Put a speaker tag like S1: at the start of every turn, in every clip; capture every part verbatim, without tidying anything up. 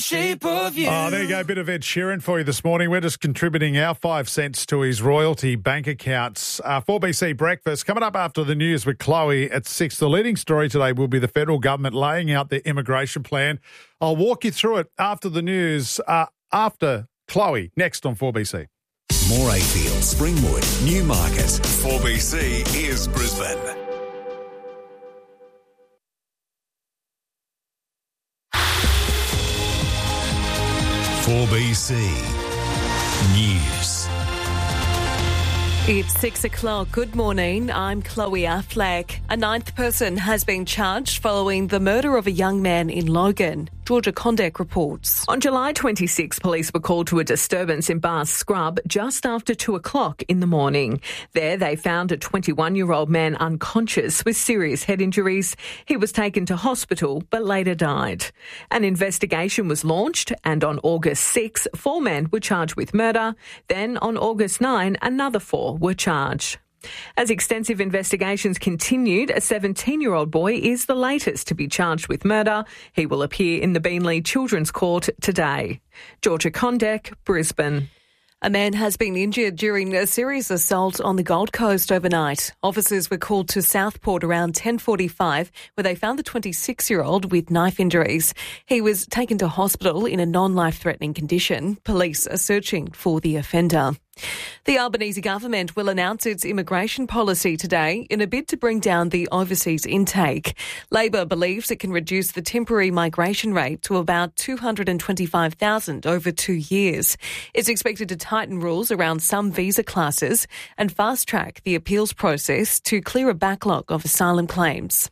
S1: Shape of you.
S2: Oh, there you go. A bit of Ed Sheeran for you this morning. We're just contributing our five cents to his royalty bank accounts. Uh, four B C Breakfast coming up after the news with Chloe at six. The leading story today will be the federal government laying out their immigration plan. I'll walk you through it after the news, uh, after Chloe, next on four B C.
S3: Morayfield, Springwood, Newmarket. four B C is Brisbane. four B C News.
S4: It's six o'clock. Good morning. I'm Chloe Affleck. A ninth person has been charged following the murder of a young man in Logan. Georgia Condek reports.
S5: On July twenty-sixth, police were called to a disturbance in Bass Scrub just after two o'clock in the morning. There, they found a twenty-one-year-old man unconscious with serious head injuries. He was taken to hospital but later died. An investigation was launched, and on August sixth, four men were charged with murder. Then, on August ninth, another four were charged. As extensive investigations continued, a seventeen-year-old boy is the latest to be charged with murder. He will appear in the Beenleigh Children's Court today. Georgia Condek, Brisbane.
S4: A man has been injured during a serious assault on the Gold Coast overnight. Officers were called to Southport around ten forty-five, where they found the twenty-six-year-old with knife injuries. He was taken to hospital in a non-life-threatening condition. Police are searching for the offender. The Albanese government will announce its immigration policy today in a bid to bring down the overseas intake. Labor believes it can reduce the temporary migration rate to about two hundred twenty-five thousand over two years. It's expected to tighten rules around some visa classes and fast-track the appeals process to clear a backlog of asylum claims.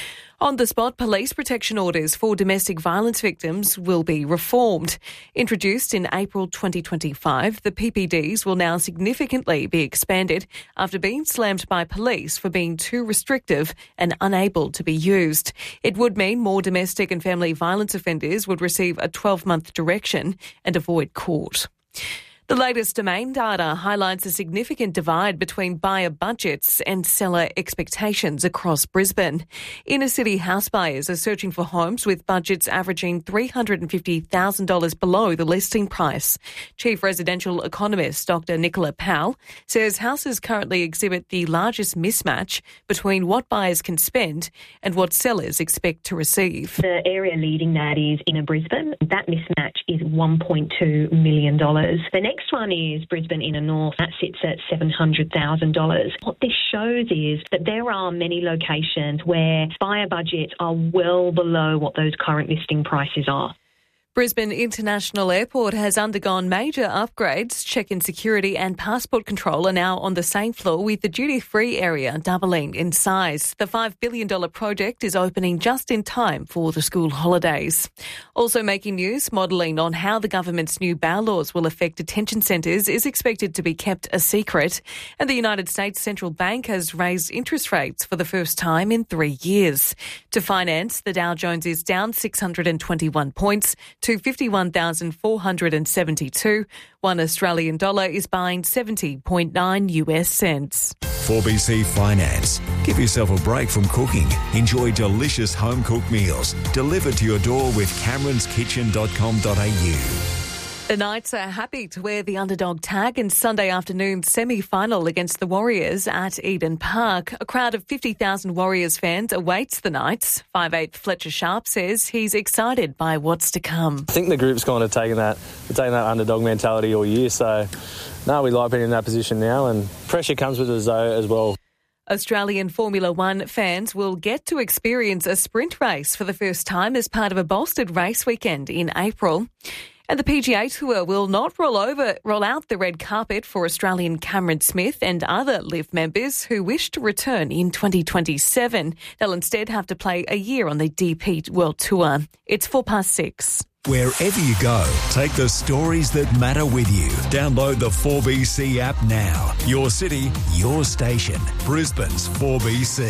S4: On the spot, police protection orders for domestic violence victims will be reformed. Introduced in April twenty twenty-five, the P P Ds will now significantly be expanded after being slammed by police for being too restrictive and unable to be used. It would mean more domestic and family violence offenders would receive a twelve-month direction and avoid court. The latest Domain data highlights a significant divide between buyer budgets and seller expectations across Brisbane. Inner-city house buyers are searching for homes with budgets averaging three hundred fifty thousand dollars below the listing price. Chief residential economist Doctor Nicola Powell says houses currently exhibit the largest mismatch between what buyers can spend and what sellers expect to receive.
S6: The area leading that is Inner Brisbane. That mismatch is one point two million dollars. The next next one is Brisbane Inner North. That sits at seven hundred thousand dollars. What this shows is that there are many locations where buyer budgets are well below what those current listing prices are.
S4: Brisbane International Airport has undergone major upgrades. Check-in security and passport control are now on the same floor, with the duty-free area doubling in size. The five billion dollars project is opening just in time for the school holidays. Also making news, modelling on how the government's new bail laws will affect detention centres is expected to be kept a secret. And the United States Central Bank has raised interest rates for the first time in three years. To finance, the Dow Jones is down six hundred twenty-one points to fifty-one thousand four hundred seventy-two. One Australian dollar is buying seventy point nine US cents.
S3: four B C Finance. Give yourself a break from cooking. Enjoy delicious home-cooked meals delivered to your door with camerons kitchen dot com dot a u.
S4: The Knights are happy to wear the underdog tag in Sunday afternoon's semi-final against the Warriors at Eden Park. A crowd of fifty thousand Warriors fans awaits the Knights. five eight Fletcher Sharp says he's excited by what's to come.
S7: I think the group's kind of taken that, taken that underdog mentality all year, so no, we like being in that position now, and pressure comes with us though as well.
S4: Australian Formula One fans will get to experience a sprint race for the first time as part of a bolstered race weekend in April. And the P G A Tour will not roll over, roll out the red carpet for Australian Cameron Smith and other LIV members who wish to return in twenty twenty-seven. They'll instead have to play a year on the D P World Tour. It's four past six.
S3: Wherever you go, take the stories that matter with you. Download the four B C app now. Your city, your station. Brisbane's four B C.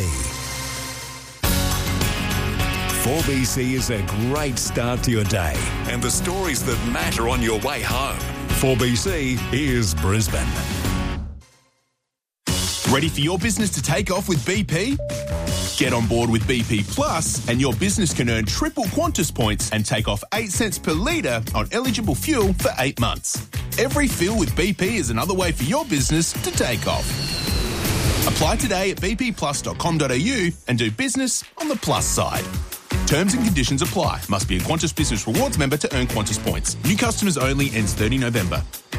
S3: four B C is a great start to your day and the stories that matter on your way home. four B C is Brisbane.
S8: Ready for your business to take off with B P?
S1: Get on board with B P Plus and your business can earn triple Qantas points and take off eight cents per litre on eligible fuel for eight months. Every fill with B P is another way for your business to take off. Apply today at b p plus dot com dot a u and do business on the plus side. Terms and conditions apply. Must be a Qantas Business Rewards member to earn Qantas points. New customers only. Ends thirtieth of November.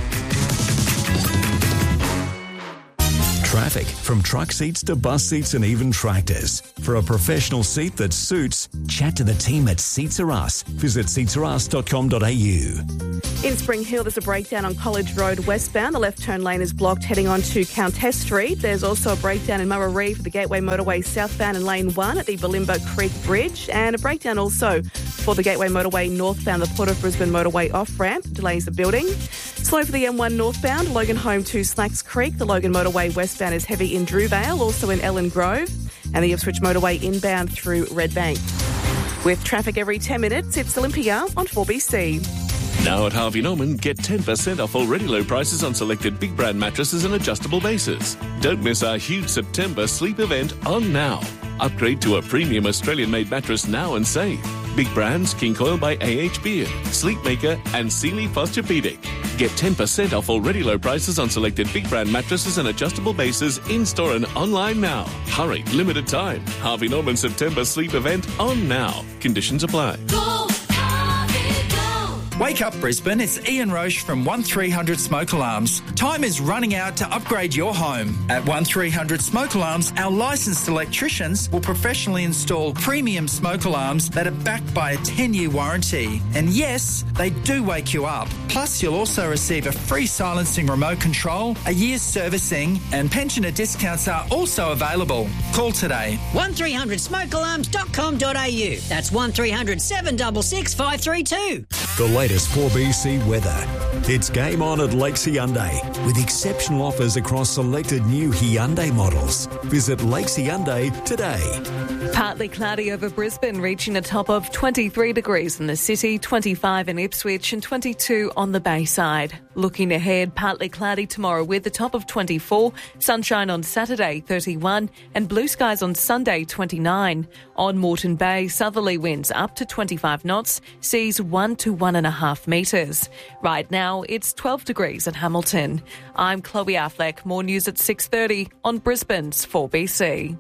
S3: Traffic, from truck seats to bus seats and even tractors. For a professional seat that suits, chat to the team at Seats Are Us. Visit seats are us dot com dot a u.
S8: In Spring Hill, there's a breakdown on College Road westbound. The left turn lane is blocked heading on to Countess Street. There's also a breakdown in Murray for the Gateway Motorway southbound in lane one at the Balimba Creek Bridge, and a breakdown also for the Gateway Motorway northbound, the Port of Brisbane Motorway off-ramp. Delays the building. Slow for the M one northbound, Logan Home to Slacks Creek. The Logan Motorway westbound is heavy in Drewvale, also in Ellen Grove, and the Ipswich Motorway inbound through Redbank. With traffic every ten minutes, it's Olympia on four B C.
S9: Now at Harvey Norman, get ten percent off already low prices on selected big brand mattresses and adjustable bases. Don't miss our huge September sleep event on Now. Upgrade to a premium Australian-made mattress now and save. Big brands, King Coil by A H Beard, Sleepmaker and Sealy Posturepedic. Get ten percent off already low prices on selected big brand mattresses and adjustable bases in-store and online now. Hurry, limited time. Harvey Norman September sleep event on Now. Conditions apply.
S10: Go, Harvey, go.
S11: Wake up Brisbane, it's Ian Roche from one three hundred Smoke Alarms. Time is running out to upgrade your home. At one three hundred Smoke Alarms, our licensed electricians will professionally install premium smoke alarms that are backed by a ten-year warranty. And yes, they do wake you up. Plus, you'll also receive a free silencing remote control, a year's servicing, and pensioner discounts are also available. Call today.
S12: one three hundred smoke alarms dot com dot a u. That's one three hundred seven six six five three two.
S3: The latest four B C weather. It's game on at Lakes Hyundai with exceptional offers across selected new Hyundai models. Visit Lakes Hyundai today.
S4: Partly cloudy over Brisbane, reaching a top of twenty-three degrees in the city, twenty-five in Ipswich and twenty-two on the Bayside. Looking ahead, partly cloudy tomorrow with a top of twenty-four, sunshine on Saturday, thirty-one, and blue skies on Sunday, twenty-nine. On Moreton Bay, southerly winds up to twenty-five knots, seas one to one and a half metres. Right now, it's twelve degrees at Hamilton. I'm Chloe Affleck. More news at six thirty on Brisbane's four B C.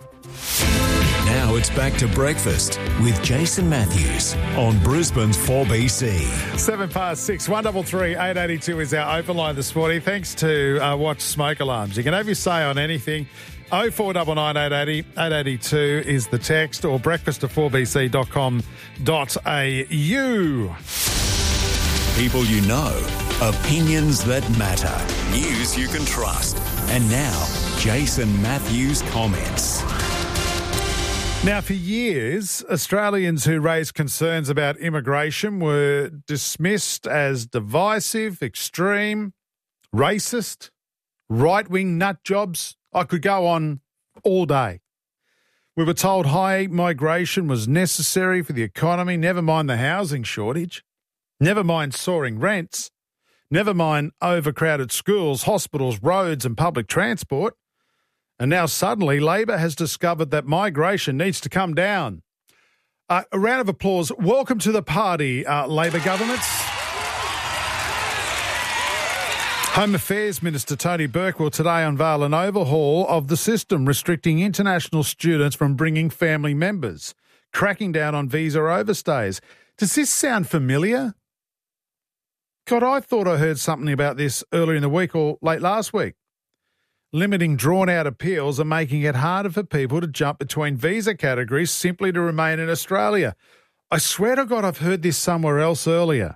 S3: Now it's back to breakfast with Jason Matthews on Brisbane's four B C.
S2: Seven past six, one double three, eight eighty-two is our open line this morning. Thanks to uh, Watch Smoke Alarms. You can have your say on anything. oh four nine nine eight eight zero eight eight two is the text, or breakfast at four b c dot com dot a u.
S3: People you know, opinions that matter, news you can trust. And now, Jason Matthews comments.
S2: Now, for years, Australians who raised concerns about immigration were dismissed as divisive, extreme, racist, right-wing nut jobs. I could go on all day. We were told high migration was necessary for the economy, never mind the housing shortage, never mind soaring rents, never mind overcrowded schools, hospitals, roads and public transport. And now suddenly Labor has discovered that migration needs to come down. Uh, a round of applause. Welcome to the party, uh, Labor governments. Home Affairs Minister Tony Burke will today unveil an overhaul of the system restricting international students from bringing family members, cracking down on visa overstays. Does this sound familiar? God, I thought I heard something about this earlier in the week or late last week. Limiting drawn-out appeals and making it harder for people to jump between visa categories simply to remain in Australia. I swear to God I've heard this somewhere else earlier.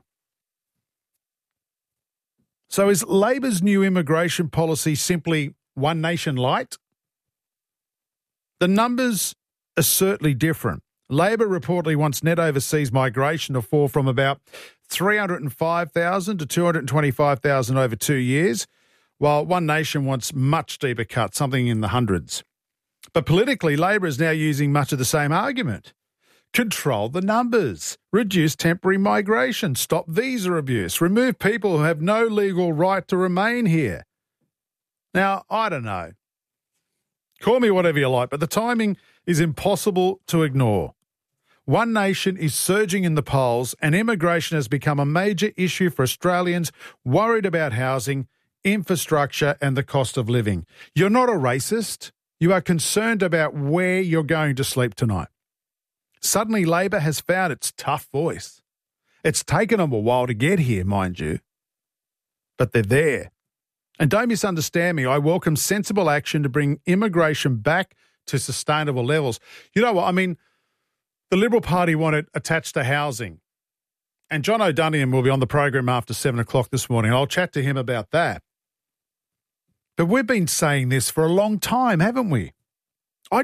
S2: So is Labor's new immigration policy simply one nation light? The numbers are certainly different. Labor reportedly wants net overseas migration to fall from about three hundred five thousand to two hundred twenty-five thousand over two years, while One Nation wants much deeper cuts, something in the hundreds. But politically, Labor is now using much of the same argument. Control the numbers, reduce temporary migration, stop visa abuse, remove people who have no legal right to remain here. Now, I don't know. Call me whatever you like, but the timing is impossible to ignore. One Nation is surging in the polls and immigration has become a major issue for Australians worried about housing, infrastructure and the cost of living. You're not a racist. You are concerned about where you're going to sleep tonight. Suddenly, Labor has found its tough voice. It's taken them a while to get here, mind you, but they're there. And don't misunderstand me, I welcome sensible action to bring immigration back to sustainable levels. You know what, I mean, the Liberal Party want it attached to housing. And John O'Donian will be on the program after seven o'clock this morning. I'll chat to him about that. But we've been saying this for a long time, haven't we?